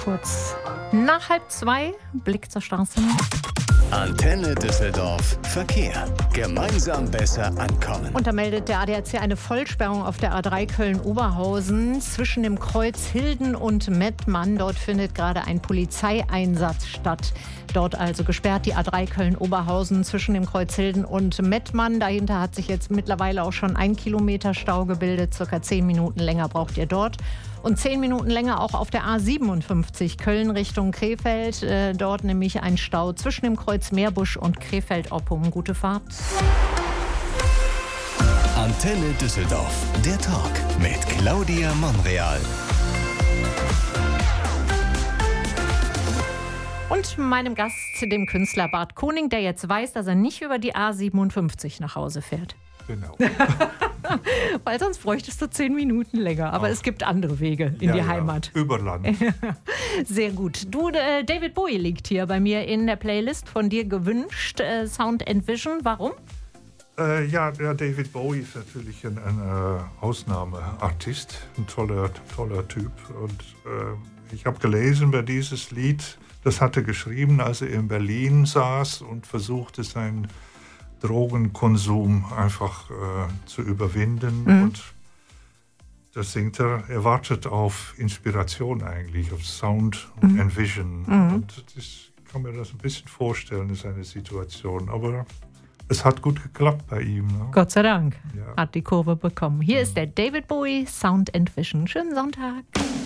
kurz nach 1:30. Blick zur Straße. Antenne Düsseldorf. Verkehr. Gemeinsam besser ankommen. Und da meldet der ADAC eine Vollsperrung auf der A3 Köln-Oberhausen zwischen dem Kreuz Hilden und Mettmann. Dort findet gerade ein Polizeieinsatz statt. Dort also gesperrt die A3 Köln-Oberhausen zwischen dem Kreuz Hilden und Mettmann. Dahinter hat sich jetzt mittlerweile auch schon 1 Kilometer Stau gebildet. Circa 10 Minuten länger braucht ihr dort. Und 10 Minuten länger auch auf der A57 Köln Richtung Krefeld. Dort nämlich ein Stau zwischen dem Kreuz Meerbusch und Krefeld-Oppum. Gute Fahrt. Antenne Düsseldorf. Der Talk mit Claudia Monreal. Und meinem Gast, dem Künstler Bart Koning, der jetzt weiß, dass er nicht über die A57 nach Hause fährt. Genau. Weil sonst bräuchtest du 10 Minuten länger. Aber es gibt andere Wege in die Heimat. Über Land. Sehr gut. Du, David Bowie liegt hier bei mir in der Playlist, von dir gewünscht. Sound & Vision. Warum? Ja, David Bowie ist natürlich ein Ausnahmeartist. Ein toller Typ. Und ich habe gelesen bei dieses Lied, das hat er geschrieben, als er in Berlin saß und versuchte, seinen Drogenkonsum einfach zu überwinden. Und das singt er. Er wartet auf Inspiration eigentlich, auf Sound and Vision. Und ich kann mir das ein bisschen vorstellen, ist eine Situation. Aber es hat gut geklappt bei ihm. Ne? Gott sei Dank Ja. hat die Kurve bekommen. Hier ist der David Bowie, Sound & Vision. Schönen Sonntag.